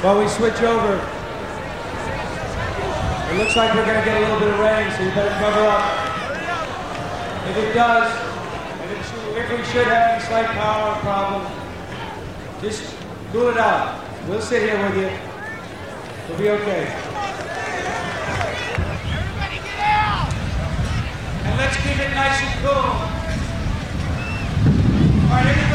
while we switch over. It looks like we're going to get a little bit of rain, so you better cover up. If it does, if we should have any slight power problem, just cool it out. We'll sit here with you. We'll be okay. Everybody get out! And let's keep it nice and cool. All right,